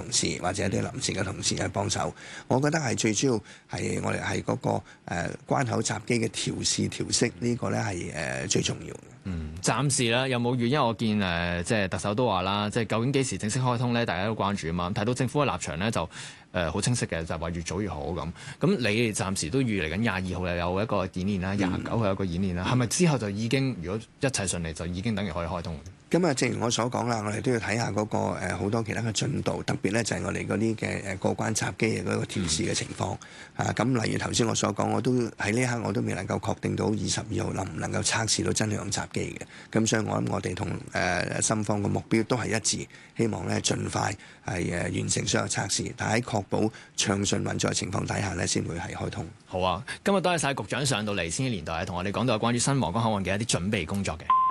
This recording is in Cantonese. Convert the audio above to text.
事或者一啲臨時嘅同事去幫手。我覺得係最主要係我哋係嗰個關口閘機嘅調試調適呢個咧係最重要嘅。 暫時咧有冇預？因為我見即係特首都話啦，即係究竟幾時正式開通咧？大家都關注啊嘛。睇到政府嘅立場咧就好清晰嘅，就係話越早越好咁。咁你哋暫時都預嚟緊22號又有一個演練啦，29號有一個演練啦。係咪之後就已經如果一切順利就已經等於可以開通？ 咁啊，正如我所講啦，我哋都要睇下嗰個好多其他嘅進度，特別咧就係我哋嗰啲嘅過關閘機嘅嗰個調試嘅情況。咁例如頭先我所講，我都喺呢一刻我都未能夠確定到22號能唔能夠測試到真陽閘機嘅。咁所以我諗我哋同深方嘅目標都係一致，希望咧盡快係完成所有測試，但喺確保暢順運作情況底下咧，先會係開通。 好啊，今日多謝晒局長上到嚟千禧年代，同我哋講到有關於新皇崗口岸嘅一啲準備工作嘅。